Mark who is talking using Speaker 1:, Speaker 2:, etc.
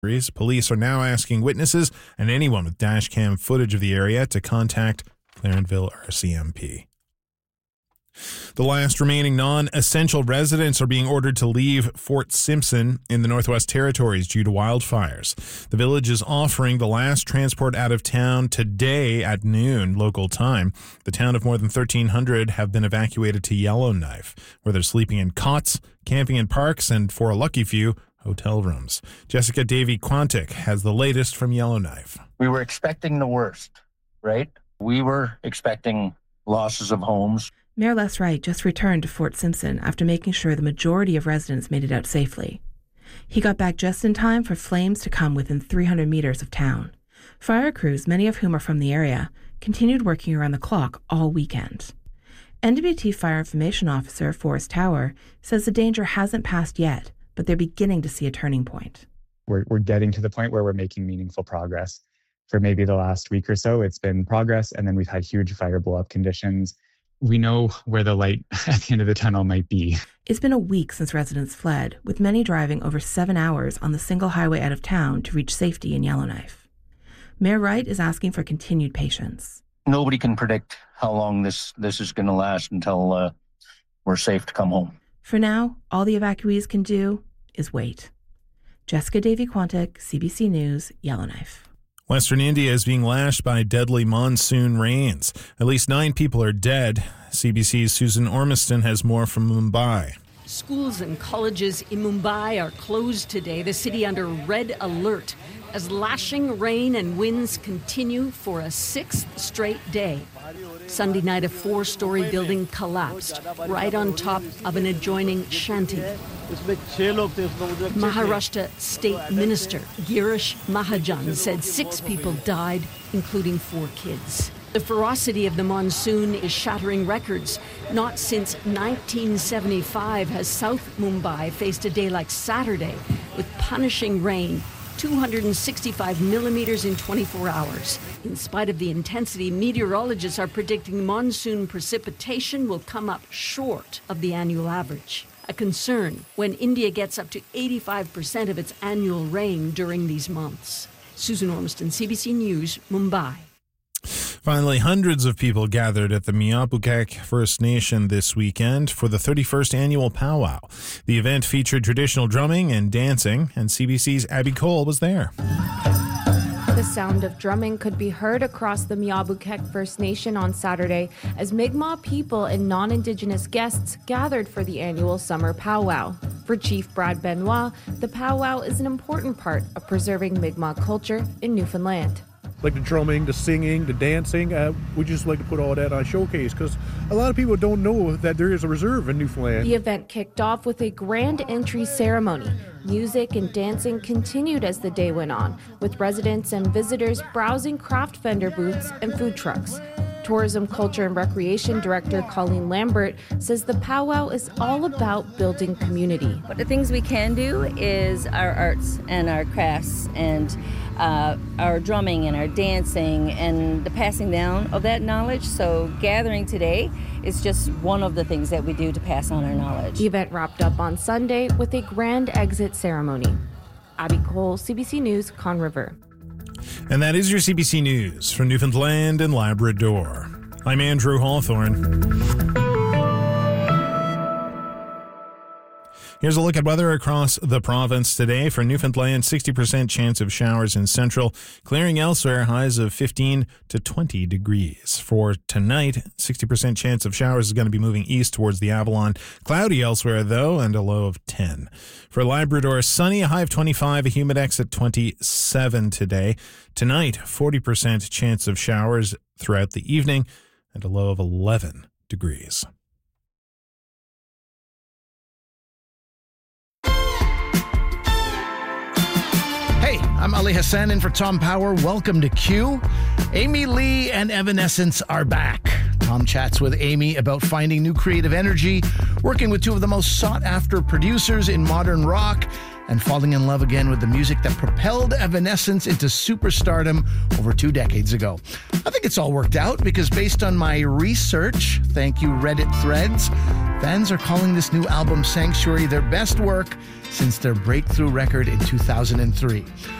Speaker 1: Police are now asking witnesses and anyone with dash cam footage of the area to contact Clarenville RCMP. The last remaining non-essential residents are being ordered to leave Fort Simpson in the Northwest Territories due to wildfires. The village is offering the last transport out of town today at noon local time. The town of more than 1,300 have been evacuated to Yellowknife, where they're sleeping in cots, camping in parks, and for a lucky few, hotel rooms. Jessica Davy-Quantick has the latest from Yellowknife.
Speaker 2: We were expecting the worst, right? We were expecting losses of homes.
Speaker 3: Mayor Les Wright just returned to Fort Simpson after making sure the majority of residents made it out safely. He got back just in time for flames to come within 300 meters of town. Fire crews, many of whom are from the area, continued working around the clock all weekend. NWT Fire Information Officer Forrest Tower says the danger hasn't passed yet, but they're beginning to see a turning point.
Speaker 4: We're getting to the point where we're making meaningful progress. For maybe the last week or so, it's been progress, and then we've had huge fire blow-up conditions. We know where the light at the end of the tunnel might be.
Speaker 3: It's been a week since residents fled, with many driving over 7 hours on the single highway out of town to reach safety in Yellowknife. Mayor Wright is asking for continued patience.
Speaker 2: Nobody can predict how long this is going to last until we're safe to come home.
Speaker 3: For now, all the evacuees can do is wait. Jessica Davy-Quantick, CBC News, Yellowknife.
Speaker 1: Western India is being lashed by deadly monsoon rains. At least 9 people are dead. CBC's Susan Ormiston has more from Mumbai.
Speaker 5: Schools and colleges in Mumbai are closed today, the city under red alert, as lashing rain and winds continue for a 6th straight day. Sunday night, a 4-story building collapsed right on top of an adjoining shanty. Maharashtra State Minister Girish Mahajan said 6 people died, including 4 kids. The ferocity of the monsoon is shattering records. Not since 1975 has South Mumbai faced a day like Saturday with punishing rain, 265 millimeters in 24 hours. In spite of the intensity, meteorologists are predicting monsoon precipitation will come up short of the annual average. A concern when India gets up to 85% of its annual rain during these months. Susan Ormiston, CBC News, Mumbai.
Speaker 1: Finally, hundreds of people gathered at the Mi'kmaq First Nation this weekend for the 31st annual powwow. The event featured traditional drumming and dancing, and CBC's Abby Cole was there.
Speaker 6: The sound of drumming could be heard across the Mi'kmaq First Nation on Saturday as Mi'kmaq people and non-Indigenous guests gathered for the annual summer powwow. For Chief Brad Benoit, the powwow is an important part of preserving Mi'kmaq culture in Newfoundland.
Speaker 7: Like the drumming, the singing, the dancing, we just like to put all that on showcase because a lot of people don't know that there is a reserve in Newfoundland.
Speaker 6: The event kicked off with a grand entry ceremony. Music and dancing continued as the day went on, with residents and visitors browsing craft vendor booths and food trucks. Tourism, Culture and Recreation Director Colleen Lambert says the powwow is all about building community.
Speaker 8: But the things we can do is our arts and our crafts and our drumming and our dancing and the passing down of that knowledge. So gathering today is just one of the things that we do to pass on our knowledge.
Speaker 6: The event wrapped up on Sunday with a grand exit ceremony. Abby Cole, CBC News, Conn River.
Speaker 1: And that is your CBC News from Newfoundland and Labrador. I'm Andrew Hawthorne. Here's a look at weather across the province today. For Newfoundland, 60% chance of showers in central, clearing elsewhere, highs of 15 to 20 degrees. For tonight, 60% chance of showers is going to be moving east towards the Avalon. Cloudy elsewhere, though, and a low of 10. For Labrador, sunny, a high of 25, a humidex at 27 today. Tonight, 40% chance of showers throughout the evening, and a low of 11 degrees.
Speaker 9: Hey, I'm Ali Hassan in for Tom Power. Welcome to Q. Amy Lee and Evanescence are back. Tom chats with Amy about finding new creative energy, working with two of the most sought-after producers in modern rock, and falling in love again with the music that propelled Evanescence into superstardom over 2 decades ago. I think it's all worked out because based on my research, thank you Reddit threads, fans are calling this new album Sanctuary their best work since their breakthrough record in 2003.